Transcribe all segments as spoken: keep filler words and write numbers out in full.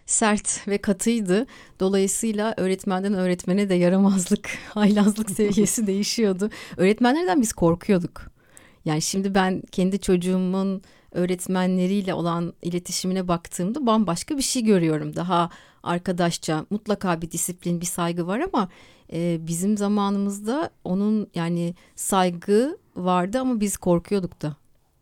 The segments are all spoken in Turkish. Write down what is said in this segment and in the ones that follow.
sert ve katıydı. Dolayısıyla öğretmenden öğretmene de yaramazlık, haylazlık seviyesi değişiyordu. Öğretmenlerden biz korkuyorduk. Yani şimdi ben kendi çocuğumun öğretmenleriyle olan iletişimine baktığımda bambaşka bir şey görüyorum. Daha arkadaşça, mutlaka bir disiplin, bir saygı var ama e, bizim zamanımızda onun yani saygı vardı ama biz korkuyorduk da.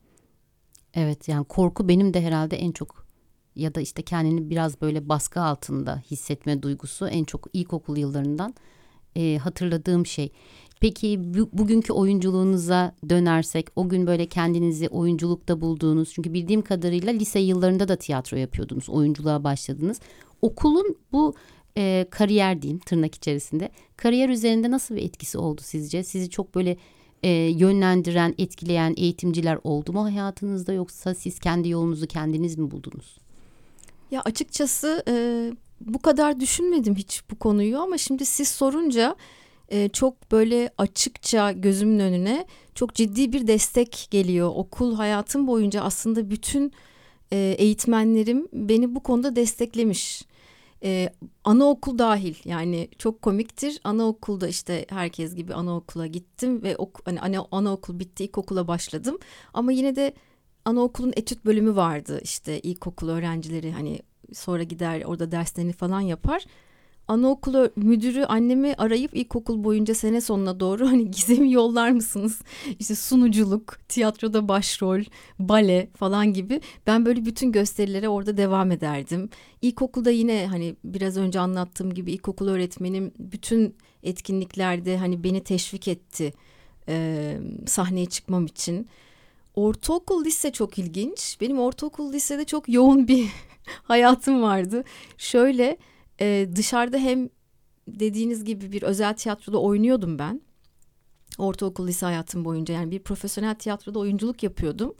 Evet, yani korku benim de herhalde en çok, ya da işte kendini biraz böyle baskı altında hissetme duygusu en çok ilkokul yıllarından e, hatırladığım şey. Peki bu, bugünkü oyunculuğunuza dönersek, o gün böyle kendinizi oyunculukta bulduğunuz, çünkü bildiğim kadarıyla lise yıllarında da tiyatro yapıyordunuz, oyunculuğa başladınız. Okulun bu e, kariyer diyeyim tırnak içerisinde, kariyer üzerinde nasıl bir etkisi oldu sizce? Sizi çok böyle e, yönlendiren, etkileyen eğitimciler oldu mu hayatınızda, yoksa siz kendi yolunuzu kendiniz mi buldunuz? Ya açıkçası e, bu kadar düşünmedim hiç bu konuyu ama şimdi siz sorunca e, çok böyle açıkça gözümün önüne çok ciddi bir destek geliyor. Okul hayatım boyunca aslında bütün e, eğitmenlerim beni bu konuda desteklemiş. E, anaokul dahil, yani çok komiktir. Anaokulda işte herkes gibi anaokula gittim ve ok, hani ana, anaokul bitti, ilkokula başladım. Ama yine de anaokulun etüt bölümü vardı, işte ilkokul öğrencileri hani sonra gider orada derslerini falan yapar. Anaokulu müdürü annemi arayıp ilkokul boyunca sene sonuna doğru hani Gizem'i yollar mısınız? İşte sunuculuk, tiyatroda başrol, bale falan gibi. Ben böyle bütün gösterilere orada devam ederdim. İlkokulda yine hani biraz önce anlattığım gibi ilkokul öğretmenim bütün etkinliklerde hani beni teşvik etti e, sahneye çıkmam için. Ortaokul, lise çok ilginç. Benim ortaokul, lisede çok yoğun bir hayatım vardı. Şöyle e, dışarıda hem dediğiniz gibi bir özel tiyatroda oynuyordum ben. Ortaokul, lise hayatım boyunca yani bir profesyonel tiyatroda oyunculuk yapıyordum.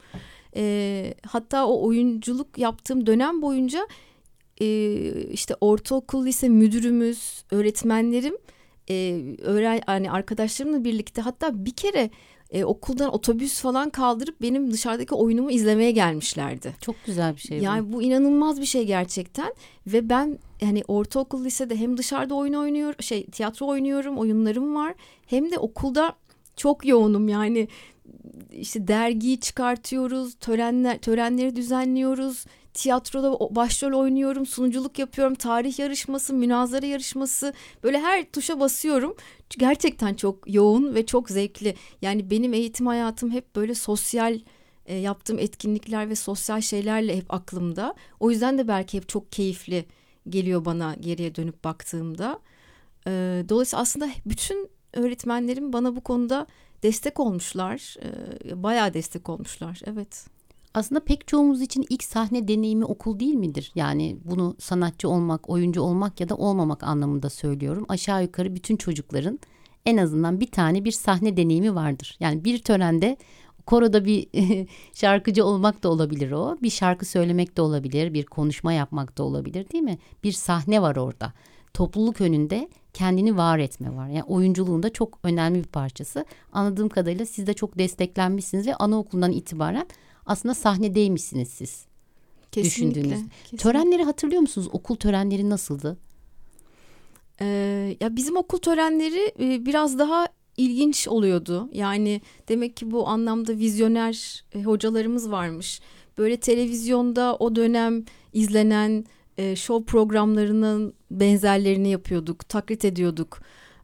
E, hatta o oyunculuk yaptığım dönem boyunca e, işte ortaokul, lise müdürümüz, öğretmenlerim, e, öğren yani arkadaşlarımla birlikte hatta bir kere e, okuldan otobüs falan kaldırıp benim dışarıdaki oyunumu izlemeye gelmişlerdi. Çok güzel bir şey bu. Yani bu inanılmaz bir şey gerçekten ve ben hani ortaokul, lisede hem dışarıda oyun oynuyor, şey tiyatro oynuyorum, oyunlarım var, hem de okulda çok yoğunum yani işte dergiyi çıkartıyoruz, törenler törenleri düzenliyoruz, tiyatroda başrol oynuyorum, sunuculuk yapıyorum, tarih yarışması, münazara yarışması, böyle her tuşa basıyorum. Gerçekten çok yoğun ve çok zevkli. Yani benim eğitim hayatım hep böyle sosyal, e, yaptığım etkinlikler ve sosyal şeylerle hep aklımda. O yüzden de belki hep çok keyifli geliyor bana geriye dönüp baktığımda. E, dolayısıyla aslında bütün öğretmenlerim bana bu konuda destek olmuşlar. E, bayağı destek olmuşlar. Evet. Aslında pek çoğumuz için ilk sahne deneyimi okul değil midir? Yani bunu sanatçı olmak, oyuncu olmak ya da olmamak anlamında söylüyorum. Aşağı yukarı bütün çocukların en azından bir tane bir sahne deneyimi vardır. Yani bir törende, koroda bir şarkıcı olmak da olabilir o. Bir şarkı söylemek de olabilir, bir konuşma yapmak da olabilir, değil mi? Bir sahne var orada. Topluluk önünde kendini var etme var. Yani oyunculuğun da çok önemli bir parçası. Anladığım kadarıyla siz de çok desteklenmişsiniz ve anaokulundan itibaren aslında sahnedeymişsiniz siz, Kesinlikle. düşündüğünüz. Kesinlikle. Törenleri hatırlıyor musunuz? Okul törenleri nasıldı? Ee, ya bizim okul törenleri e, biraz daha ilginç oluyordu. Yani demek ki bu anlamda vizyoner e, hocalarımız varmış. Böyle televizyonda o dönem izlenen e, show programlarının benzerlerini yapıyorduk, taklit ediyorduk.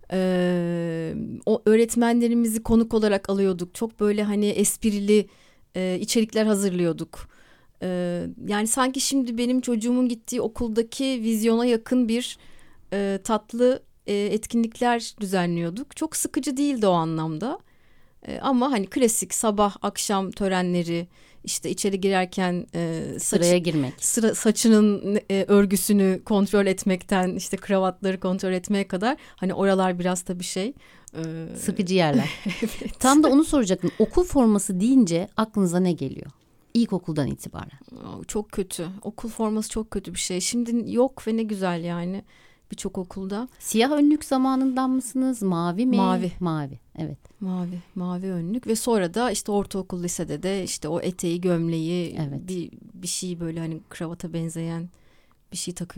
Ee, o öğretmenlerimizi konuk olarak alıyorduk. Çok böyle hani esprili e, içerikler hazırlıyorduk. Ee, yani sanki şimdi benim çocuğumun gittiği okuldaki vizyona yakın bir e, tatlı e, etkinlikler düzenliyorduk. Çok sıkıcı değildi o anlamda. E, ama hani klasik sabah akşam törenleri, işte içeri girerken e, saç, Sıraya girmek. sıra, saçının e, örgüsünü kontrol etmekten işte kravatları kontrol etmeye kadar, hani oralar biraz tabii şey. E, Sıkıcı yerler. evet. Tam da onu soracaktım. Okul forması deyince aklınıza ne geliyor? İlkokuldan itibaren. Çok kötü. Okul forması çok kötü bir şey. Şimdi yok ve ne güzel yani birçok okulda. Siyah önlük zamanından mısınız? Mavi mi? Mavi. Mavi. Evet. Mavi, mavi önlük ve sonra da işte ortaokul, lisede de işte o eteği, gömleği, Evet. bir bir şey böyle hani kravata benzeyen bir şey takıyor.